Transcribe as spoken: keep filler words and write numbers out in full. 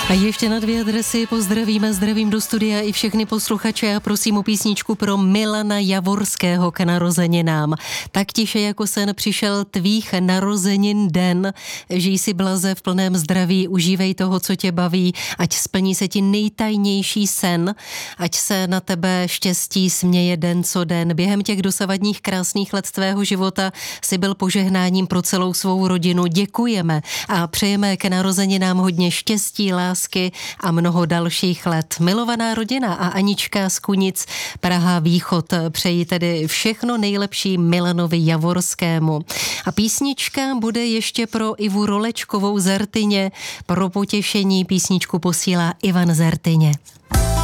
A ještě na dvě adresy pozdravíme, zdravím do studia i všechny posluchače a prosím o písničku pro Milana Javorského k narozeninám. Tak tiše jako sen přišel tvých narozenin den, žij si blaze v plném zdraví, užívej toho, co tě baví, ať splní se ti nejtajnější sen, ať se na tebe štěstí směje den co den. Během těch dosavadních krásných let tvého života si byl požehnáním pro celou svou rodinu. Děkujeme a přejeme k narozeninám hodně štěstí, lásky a mnoho dalších let. Milovaná rodina a Anička z Kunic, Praha Východ, přeji tedy všechno nejlepší Milanovi Javorskému. A písnička bude ještě pro Ivu Rolečkovou z Rtyně. Pro potěšení písničku posílá Ivan z Rtyně.